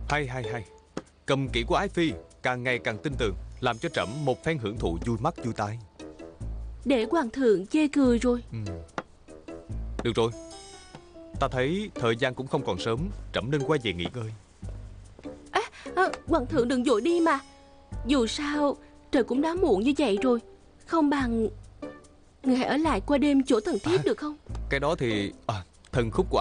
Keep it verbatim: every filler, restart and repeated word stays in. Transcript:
Hay hay hay. Cầm kỹ của Ái Phi càng ngày càng tin tưởng, làm cho trẫm một phen hưởng thụ vui mắt vui tai. Để hoàng thượng chê cười rồi. ừ. Được rồi, ta thấy thời gian cũng không còn sớm, trẫm nên quay về nghỉ ngơi. à, à, Hoàng thượng đừng vội đi mà. Dù sao trời cũng đã muộn như vậy rồi. Không bằng người hãy ở lại qua đêm chỗ thần thiếp à, được không? Cái đó thì à, thần khúc của